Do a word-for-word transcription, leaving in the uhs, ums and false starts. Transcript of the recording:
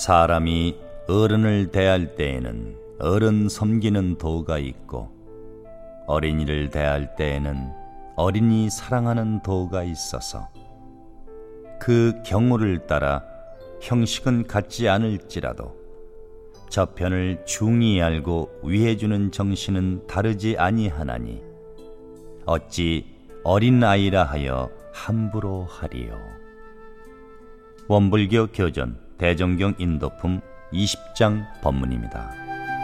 사람이 어른을 대할 때에는 어른 섬기는 도가 있고 어린이를 대할 때에는 어린이 사랑하는 도가 있어서 그 경우를 따라 형식은 같지 않을지라도 저편을 중히 알고 위해주는 정신은 다르지 아니하나니 어찌 어린아이라 하여 함부로 하리요. 원불교 교전 대정경 인도품 이십 장 법문입니다.